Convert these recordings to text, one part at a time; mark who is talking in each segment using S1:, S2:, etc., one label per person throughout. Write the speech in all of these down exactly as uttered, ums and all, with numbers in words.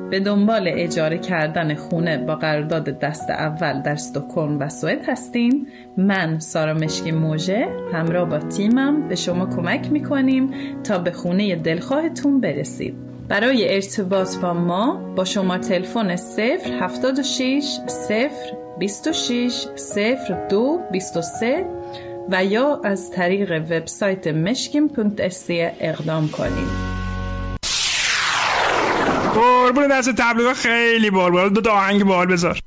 S1: به دنبال اجاره کردن خونه با قرارداد دست اول در استکهلم و سوئد هستین؟ من سارا مشکی موژه همراه با تیمم به شما کمک میکنیم تا به خونه دلخواهتون برسید. برای ارتباط با ما با شماره تلفن صفر هفتاد و شش صفر بیست و شش صفر دو بیست و سه و یا از طریق وبسایت مشکیم دات سی اقدام کنید.
S2: قربون دست تبلیغ خیلی بار دو تا آهنگ باحال بذار.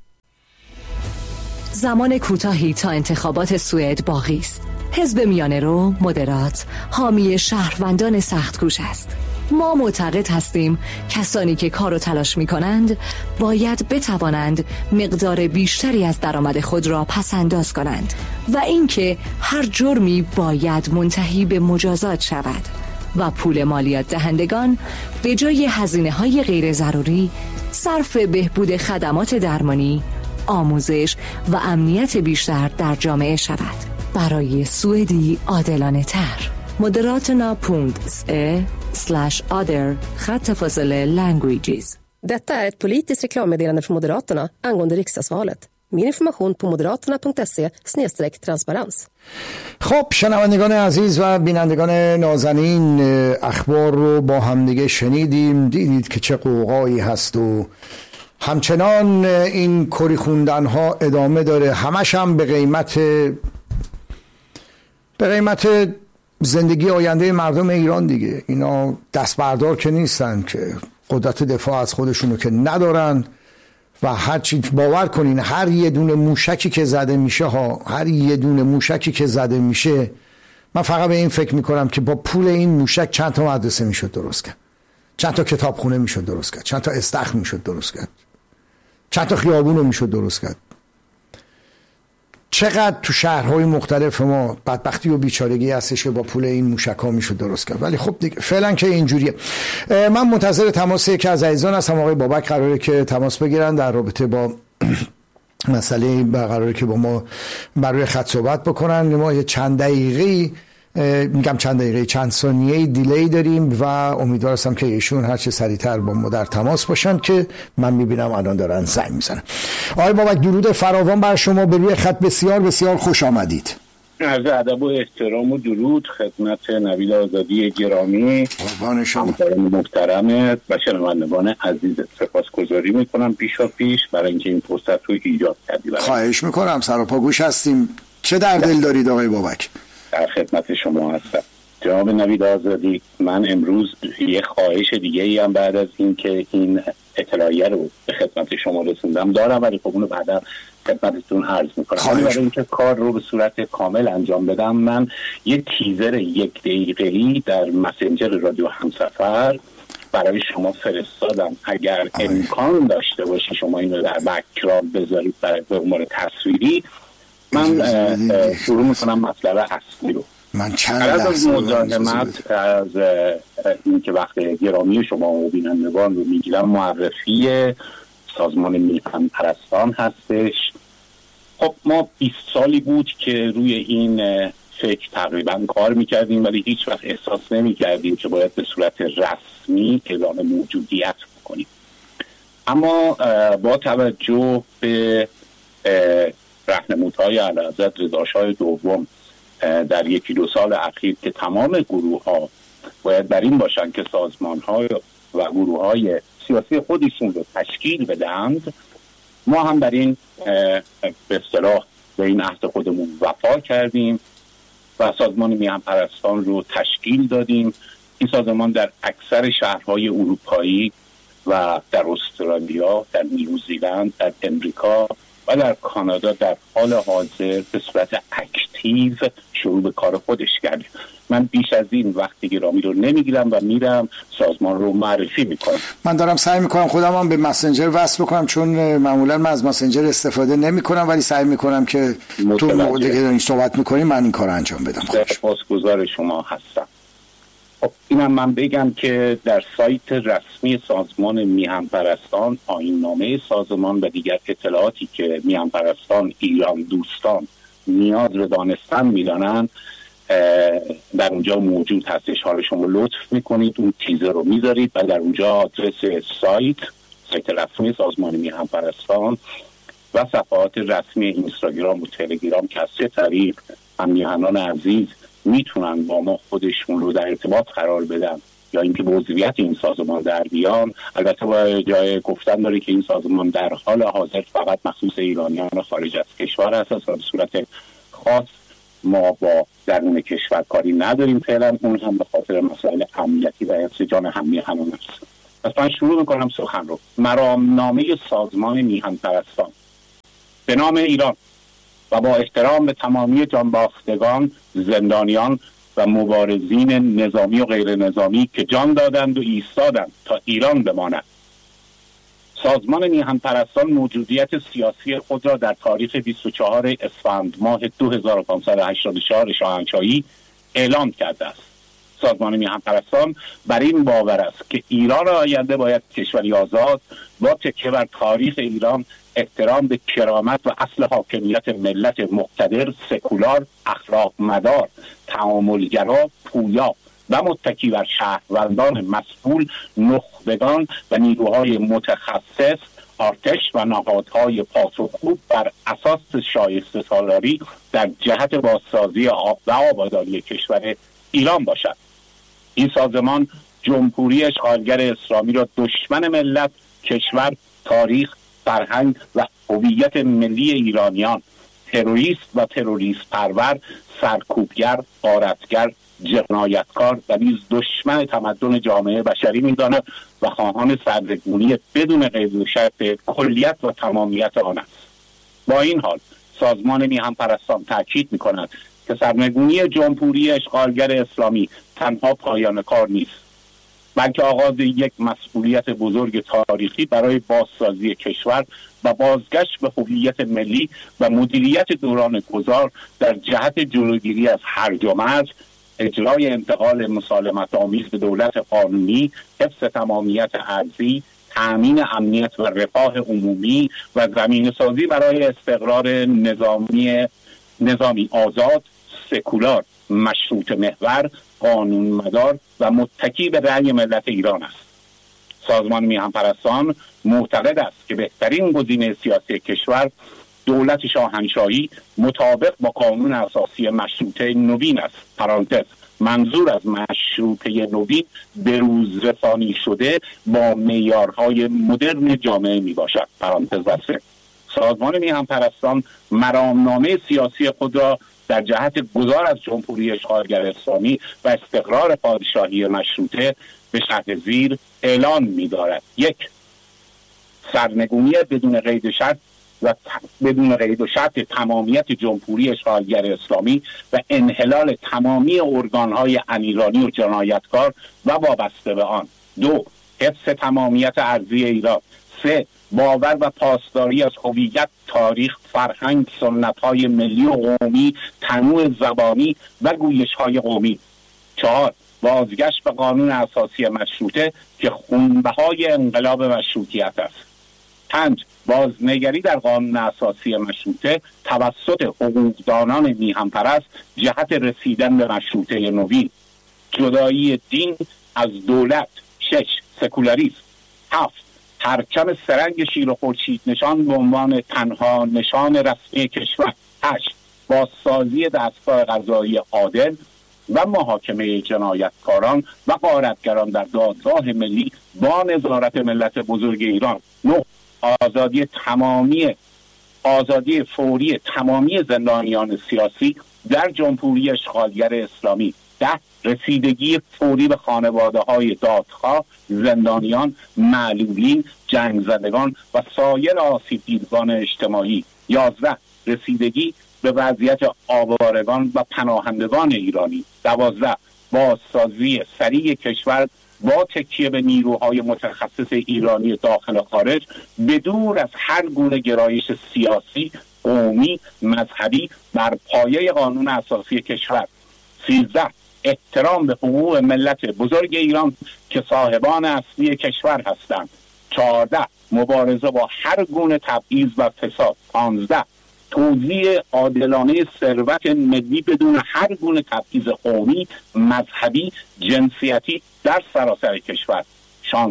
S3: زمان کوتاهی تا انتخابات سوئد باقی است. حزب میانه رو مدرات حامی شهروندان سخت‌کوش است. ما معتقد هستیم کسانی که کار و تلاش می کنند باید بتوانند مقدار بیشتری از درآمد خود را پس انداز کنند و اینکه هر جرمی باید منتهی به مجازات شود و پول مالیات دهندگان به جای هزینه‌های غیر ضروری صرف بهبود خدمات درمانی، آموزش و امنیت بیشتر در جامعه شود. برای سوئدی عادلانه تر. Moderaterna punkt se slash other خط فاصله languages.
S4: Detta är ett politiskt reklammeddelande från Moderaterna angående riksdagsvalet. Mer information på moderaterna punkt se snedstreck transparens.
S5: خب شنوندگان عزیز و بینندگان نازنین، اخبار رو با همدیگه شنیدیم، دیدید که چه قوقایی هست و همچنان این کری خوندن ها ادامه داره، همش هم به قیمت به قیمت زندگی آینده مردم ایران دیگه. اینا دست بردار که نیستن، که قدرت دفاع از خودشونو که ندارن و هر چی باور کنین هر یه دونه موشکی که زده میشه ها هر یه دونه موشکی که زده میشه، من فقط به این فکر میکنم که با پول این موشک چند تا مدرسه میشد درست کرد، چند تا کتابخونه میشد درست کرد، چند تا استخر میشد درست کرد، چند تا خیابون رو میشد درست کرد. چقدر تو شهرهای مختلف ما بدبختی و بیچارگی هستش که با پول این موشک‌ها میشد درست کرد. ولی خب دیگه فعلا که اینجوریه. من منتظر تماس یکی از عزیزان هستم. آقای بابک قراره که تماس بگیرن در رابطه با مسئله قراره که با ما برای خط صحبت بکنن. ما یه چند دقیقه میگم چند دقیقه چند ثانیه دیلی داریم و امیدوار هستم که ایشون هر چه سریعتر با ما در تماس باشن که من میبینم الان دارن زنگ میزنن. آقای بابک درود فراوان بر شما، به روی خط بسیار بسیار خوش آمدید.
S6: عرض ادب و احترام و درود خدمت نوید آزادی گرامی،
S5: قربان شما،
S6: همکاران محترم و شنوندگان عزیز. سپاسگزاری میکنم پیشا پیش برای اینکه این فرصت رو ایجاد کردید.
S5: خواهش میکنم، سراپا گوش هستیم. چه در دل دارید آقای بابک؟
S6: در خدمت شما هستم جناب نوید آزادی. من امروز یه خواهش دیگه ای هم بعد از این که این اطلاعیه رو به خدمت شما رسوندم دارم، ولی خب اونو بعدا خدمتتون عرض میکنم. برای اینکه کار رو به صورت کامل انجام بدم، من یه تیزر یک دقیقه‌ای در مسنجر رادیو همسفر برای شما فرستادم. اگر امکان داشته باشی شما اینو در بک‌گراند بذارید برای به عنوان تصویری، من شروع میکنم مطلب اصلی رو.
S5: من چند
S6: از مزاحمت از این که وقت گرامی شما و بینندگان رو میگیرم، معرفی سازمان میهن پرستان هستش. خب ما بیست سالی بود که روی این فکر تقریبا کار میکردیم، ولی هیچ وقت احساس نمیکردیم که باید به صورت رسمی اعلام موجودیت بکنیم. اما با توجه به راهنمودهای اعلیحضرت رضا شاه دوم در یکی دو سال اخیر که تمام گروه ها باید بر این باشن که سازمان ها و گروه های سیاسی خودشون رو تشکیل بدند، ما هم بر این به اصطلاح به این عهد خودمون وفا کردیم و سازمان میهن پرستان رو تشکیل دادیم. این سازمان در اکثر شهرهای اروپایی و در استرالیا، در نیوزیلند، در امریکا و در کانادا در حال حاضر به صورت اکتیو شروع به کار خودش کرد. من بیش از این وقتی گرامی رو نمیگیرم و میرم سازمان رو معرفی میکنم.
S5: من دارم سعی میکنم خودم هم به مسنجر وصل بکنم، چون معمولا من از مسنجر استفاده نمیکنم، ولی سعی میکنم که تو موقعی که دارین صحبت میکنیم من این کار انجام بدم.
S6: سپاسگزار شما هستم. خب اینم من بگم که در سایت رسمی سازمان میهن پرستان آیین نامه سازمان و دیگر اطلاعاتی که میهن پرستان ایران دوستان نیاز رو دانستن میدانن در اونجا موجود هستش. حالا شما لطف میکنید اون تیزر رو میذارید و در اونجا آدرس سایت وبسایت رسمی سازمان میهن پرستان و صفحات رسمی اینستاگرام و تلگرام که از سه طریق هم میهنان عزیز میتونن با ما خودشون رو در ارتباط قرار بدن یا اینکه به عضویت این سازمان در بیان. البته با جای گفتن داره که این سازمان در حال حاضر فقط مخصوص ایرانیان خارج از کشور هست و به صورت خاص ما با درون کشور کاری نداریم فعلا، اون هم به خاطر مسائل امنیتی و انسجام هم میهنان است. پس من شروع میکنم سخن رو. مرامنامه سازمان میهن پرستان به نام ایران و با احترام به تمامی جانباختگان، زندانیان و مبارزین نظامی و غیر نظامی که جان دادند و ایستادند تا ایران بماند. سازمان میهن پرستان موجودیت سیاسی خود را در تاریخ بیست و چهارم اسفند ماه دو هزار و پانصد و هشتاد و چهار شاهنشاهی اعلام کرده است. سازمان میهن پرستان بر این باور است که ایران آینده باید کشوری آزاد با تکیه بر تاریخ ایران، احترام به کرامت و اصل حاکمیت ملت مقتدر، سکولار، اخلاق مدار، تعاملگرا، پویا و متکی بر شهروندان مسئول، نخبگان و نیروهای متخصص، ارتش و نهادهای پاسخگو بر اساس شایسته سالاری در جهت بازسازی آب و آبادانی کشور ایران باشد. این سازمان جمهوری اشغالگر اسلامی را دشمن ملت، کشور، تاریخ، فرهنگ و هویت ملی ایرانیان، تروریست و تروریست پرور، سرکوبگر، غارتگر، جنایتکار و نیز دشمن تمدن جامعه بشری می‌داند و خواهان سرنگونی بدون قید و شرط کلیت و تمامیت آن است. با این حال سازمان میهن پرستان تاکید می‌کند که سرنگونی جمهوری اشغالگر اسلامی تنها پایان کار نیست، بلکه آغاز یک مسئولیت بزرگ تاریخی برای بازسازی کشور و بازگشت به هویت ملی و مدیریت دوران گذار در جهت جلوگیری از هرج و مرج، اجرای انتقال مسالمت آمیز به دولت قانونی، حفظ تمامیت ارضی، تأمین امنیت و رفاه عمومی و زمینه سازی برای استقرار نظامی نظامی آزاد، سکولار، مشروط محور، قانون مدار و متکی به رأی ملت ایران است. سازمان میهن پرستان معتقد است که بهترین گزینه سیاسی کشور دولت شاهنشاهی مطابق با قانون اساسی مشروطه نوین است. پرانتز منظور از مشروطه نوین بروز رسانی شده با معیارهای مدرن جامعه می باشد. پرانتز بسته. سازمان میهن پرستان مرامنامه سیاسی خود را در جهت گذار از جمهوری اشغالگر اسلامی و استقرار پادشاهی مشروطه به شرط زیر اعلان می‌دارد. یک، سرنگونی بدون قید و شرط و بدون قید و شرط تمامیت جمهوری اشغالگر اسلامی و انحلال تمامی ارگان‌های انیرانی و جنایتکار و وابسته به آن. دو، حفظ تمامیت ارضی ایران. سه، باور و پاسداری از هویت، تاریخ، فرهنگ، سنت‌های ملی و قومی، تنوع زبانی و گویش‌های قومی. چهار، بازگشت به قانون اساسی مشروطه که خونبهای انقلاب مشروطیت است. پنج، بازنگری در قانون اساسی مشروطه توسط حقوقدانان میهن پرست جهت رسیدن به مشروطه نوین. جدایی دین از دولت. شش، سکولاریسم. هفت، پرچم سرنگ شیر و خورشید نشان به عنوان تنها نشان رسمی کشور. هشت، بازسازی دستگاه قضایی عادل و محاکمه جنایتکاران و غارتگران در دادگاه ملی با نظارت ملت بزرگ ایران. نه، آزادی تمامی آزادی فوری تمامی زندانیان سیاسی در جمهوری اشغالگر اسلامی. ده، رسیدگی فوری به خانواده های دادخواه، زندانیان، معلولین، جنگ زدگان و سایر آسیب دیدگان اجتماعی. یازده، رسیدگی به وضعیت آوارگان و پناهندگان ایرانی. دوازده، بازسازی سریع کشور با تکیه به نیروهای متخصص ایرانی داخل و خارج بدور از هر گونه گرایش سیاسی، قومی، مذهبی بر پایه قانون اساسی کشور. سیزده، احترام به حقوق ملت بزرگ ایران که صاحبان اصلی کشور هستند. چهارده، مبارزه با هر گونه تبعیض و فساد. پانزده، توزیع عادلانه ثروت ملی بدون هر گونه تبعیض قومی، مذهبی، جنسیتی در سراسر کشور. شانزده،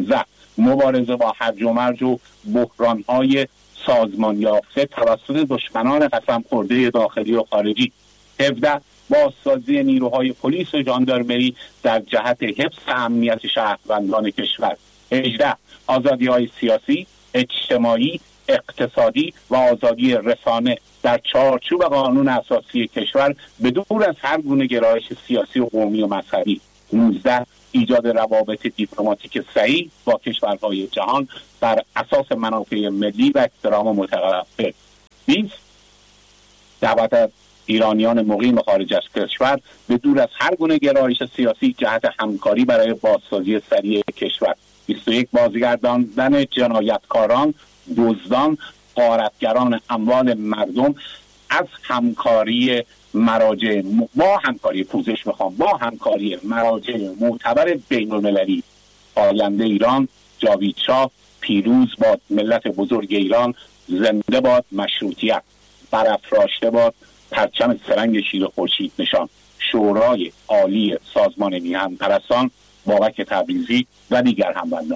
S6: مبارزه با هرج و مرج و بحران‌های سازمان یافته توسط دشمنان قسم خورده داخلی و خارجی. هفده بازسازی نیروهای پلیس و ژاندارمری در جهت حفظ امنیت شهروندان کشور. هجده آزادی‌های سیاسی، اجتماعی، اقتصادی و آزادی رسانه در چارچوب قانون اساسی کشور به دور از هر گونه گرایش سیاسی و قومی و مذهبی. نوزده ایجاد روابط دیپلماتیک صحیح با کشورهای جهان بر اساس منافع ملی و احترام متقابل. بیست دعوت از ایرانیان مقیم خارج از کشور به دور از هر گونه گرایش سیاسی جهت همکاری برای بازسازی سریع کشور. بیست و یک بازگرداندن جنایتکاران، دزدان، غارتگران اموال مردم از همکاری مراجع با همکاری پوزش میخوام با همکاری مراجع معتبر بین المللی. آینده ایران، جاوید شاه، پیروز باد ملت بزرگ ایران، زنده باد مشروطیت، برافراشته باد پرچم سرنگ شیر خورشید نشان. شورای عالی سازمان میهن پرستان، بابک تبریزی و دیگر همبندان.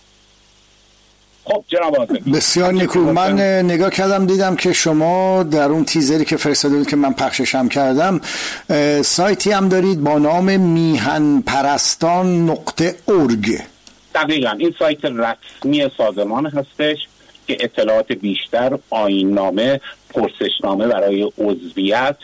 S6: خب جناب آزادی،
S5: بسیار نیکو. من نگاه کردم دیدم که شما در اون تیزری که فرستادید که من پخشش هم کردم سایتی هم دارید با نام میهن پرستان نقطه اورگ.
S6: دقیقا این سایت رسمی سازمان هستش که اطلاعات بیشتر، آیین‌نامه، پرسشنامه برای عضویت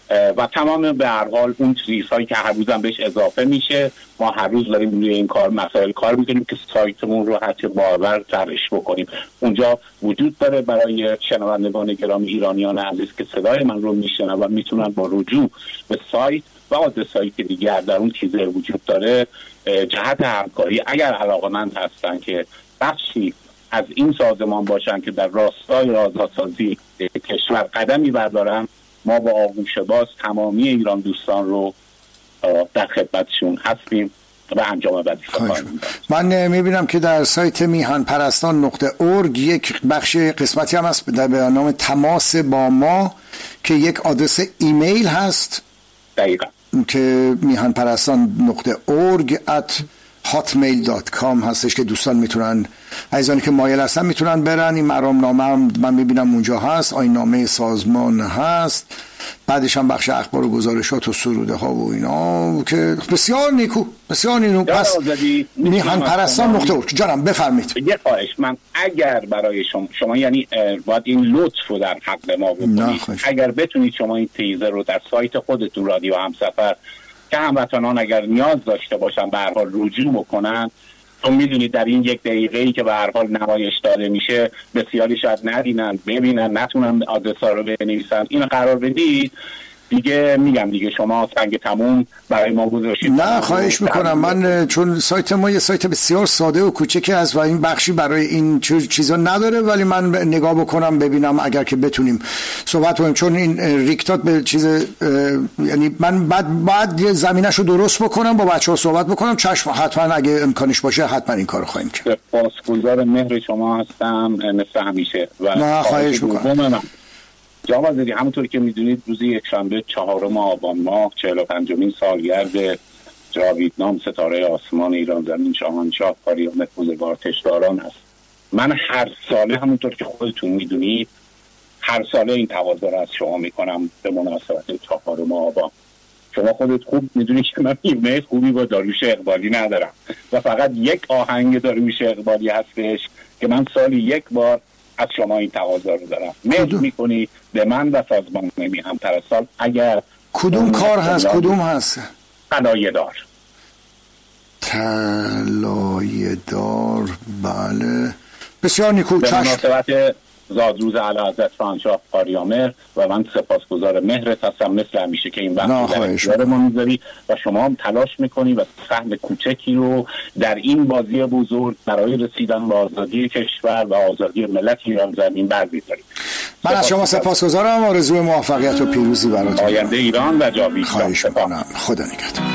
S6: و تمام به هر حال اون چیزهایی که هر روز هم بهش اضافه میشه، ما هر روز داریم روی این کار مسائل کار میکنیم که سایتمون رو حتی باور ترش بکنیم. اونجا وجود داره برای شنوندگان گرامی ایرانیان عزیز که صدای من رو میشنن و میتونن با رجوع به سایت و آدرسایی که دیگر در اون تیزر وجود داره جهت همکاری اگر علاقه‌مند هستن که بخشی از این سازمان باشن که در راستای آزادسازی کشور قدمی بردارن، ما با آغوش باز تمامی ایران دوستان رو در خدمتشون هستیم و انجام وظیفه خواهیم.
S5: من میبینم که در سایت میهن پرستان نقطه اورگ یک بخش قسمتی هم هست در به نام تماس با ما که یک آدرس ایمیل هست
S6: دقیقا که
S5: میهن پرستان نقطه اورگ ات هاتمیل دات کام هستش که دوستان میتونن، عزیزانی که مایل هستن میتونن برن. این مرامنامه هم من میبینم اونجا هست، آیین‌نامه سازمان هست، بعدش هم بخش اخبار و گزارشات و سروده ها و اینا که بسیار نیکو بسیار نیکو. پس میهن پرستان نقطه اورگ. جانم بفرمایید.
S6: یه خواهش من اگر برای شما شما یعنی باید این لطف رو در حق ما بکنید، اگر بتونید شما این تیزر رو در سایت خودتون رادیو همسفر که هموطنان اگر نیاز داشته باشن به هر حال رجوع بکنن، چون میدونید در این یک دقیقه‌ای که به هر حال نمایش داده میشه بسیاری شاید ندینن، ببینن، نتونن آدرس‌ها رو بنویسن. اینو قرار بدید دیگه، میگم دیگه شما سنگ تموم برای ما گذاشتید.
S5: نه خواهش میکنم. من چون سایت ما یه سایت بسیار ساده و کوچکی است و این بخشی برای این چیزا نداره، ولی من نگاه بکنم ببینم اگر که بتونیم صحبت کنیم، چون این ریکتات به چیز یعنی من بعد بعد زمینه‌شو درست بکنم با بچه‌ها صحبت بکنم. چشم، حتما اگه امکانش باشه حتما این کارو خواهیم کرد.
S6: سپاسگزار مهر شما هستم مثل همیشه. و
S5: نه خواهش میکنم.
S6: جناب آزادی، همونطور که میدونید روز یکشنبه چهارم آبان ماه چهل و پنجمین سالگرد جاویدنام ستاره آسمان ایران زمین شاهنشاه پاریامر بزرگوار تشداران است. من هر ساله همونطور که خودتون میدونید هر ساله این تقاضا را از شما میکنم به مناسبت چهارم آبان. شما خودت خوب میدونید که من ایمیل خوبی با داریوش اقبالی ندارم و فقط یک آهنگ داریوش اقبالی هستش که من سالی یک بار از شما این تقاضا رو دارم. مهر میکنی به من و سازمان میهن پرستان. اگر
S5: کدوم کار هست کدوم هست؟
S6: طلایه دار.
S5: طلایه دار، بله بسیار نیکو.
S6: به مناسبت زادروز اعلیحضرت شاهنشاه پاریامر و من سپاسگزار مهرت هستم مثل همیشه که این وقت در اختیار ما میذاری و شما هم تلاش میکنی و سهم کوچکی رو در این بازی بزرگ برای رسیدن به آزادی کشور و آزادی ملت ایران زمین برمی‌داری.
S5: من از شما سپاسگزارم. آرزوی موفقیت و پیروزی براتون.
S6: آینده ایران و جاوید.
S5: خواهش میکنم. خدا نگهدار.